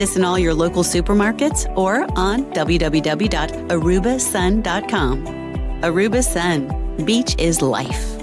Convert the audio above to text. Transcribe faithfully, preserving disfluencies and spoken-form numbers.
This in all your local supermarkets or on w w w dot aruba sun dot com. Aruba Sun. Beach is life.